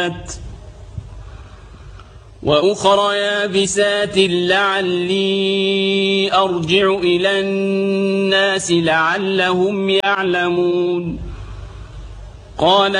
وأخر يابسات لعلي أرجع إلى الناس لعلهم يعلمون. قال